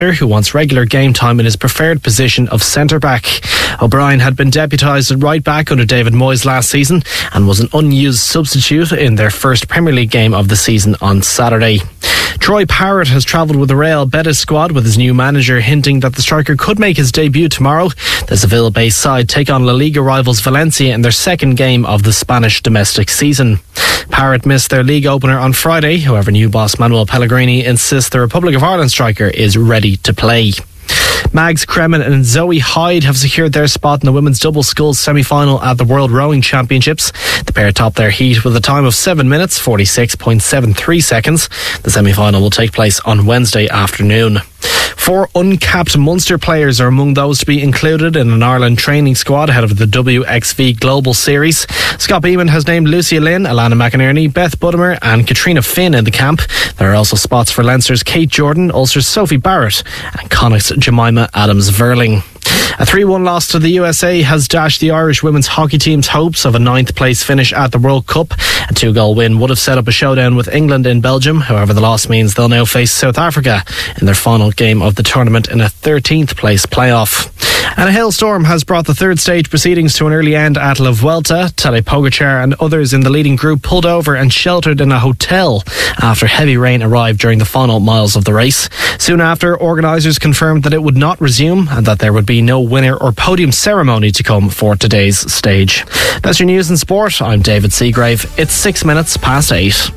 who wants regular game time in his preferred position of centre-back. O'Brien had been deputised at right-back under David Moyes last season and was an unused substitute in their first Premier League game of the season on Saturday. Troy Parrott has travelled with the Real Betis squad with his new manager, hinting that the striker could make his debut tomorrow. The Seville-based side take on La Liga rivals Valencia in their second game of the Spanish domestic season. Parrott missed their league opener on Friday. However, new boss Manuel Pellegrini insists the Republic of Ireland striker is ready to play. Mags Kremen and Zoe Hyde have secured their spot in the women's double sculls semi-final at the World Rowing Championships. The pair topped their heat with a time of 7 minutes, 46.73 seconds. The semi-final will take place on Wednesday afternoon. 4 uncapped Munster players are among those to be included in an Ireland training squad ahead of the WXV Global Series. Scott Beeman has named Lucia Lynn, Alana McInerney, Beth Budimer and Katrina Finn in the camp. There are also spots for Leinster's Kate Jordan, Ulster's Sophie Barrett and Connacht's Jemima Adams-Verling. A 3-1 loss to the USA has dashed the Irish women's hockey team's hopes of a 9th place finish at the World Cup. A 2-goal win would have set up a showdown with England in Belgium. However, the loss means they'll now face South Africa in their final game of the tournament in a 13th place playoff. And a hailstorm has brought the third stage proceedings to an early end at La Vuelta. Tadej Pogacar and others in the leading group pulled over and sheltered in a hotel after heavy rain arrived during the final miles of the race. Soon after, organisers confirmed that it would not resume and that there would be no winner or podium ceremony to come for today's stage. That's your news and sport. I'm David Seagrave. It's 6 minutes past 8.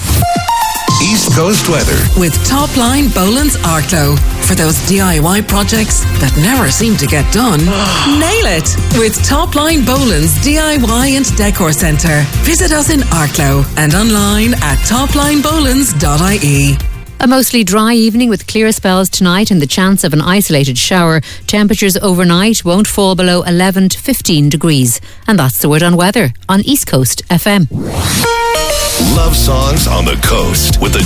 East Coast weather with Topline Boland's Arklow. For those DIY projects that never seem to get done, nail it with Topline Boland's DIY and Decor Centre. Visit us in Arklow and online at toplinebolands.ie. A mostly dry evening with clear spells tonight and the chance of an isolated shower. Temperatures overnight won't fall below 11 to 15 degrees. And that's the word on weather on East Coast FM. Love songs on the coast with the